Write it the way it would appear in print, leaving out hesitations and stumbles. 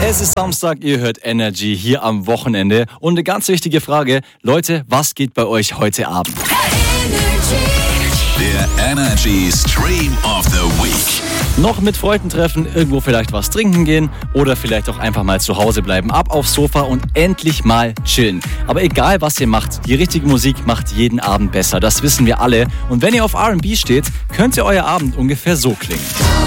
Es ist Samstag, ihr hört Energy hier am Wochenende. Und eine ganz wichtige Frage, Leute, was geht bei euch heute Abend? Der Energy Stream of the Week. Noch mit Freunden treffen, irgendwo vielleicht was trinken gehen oder vielleicht auch einfach mal zu Hause bleiben. Ab aufs Sofa und endlich mal chillen. Aber egal, was ihr macht, die richtige Musik macht jeden Abend besser. Das wissen wir alle. Und wenn ihr auf R&B steht, könnte euer Abend ungefähr so klingen.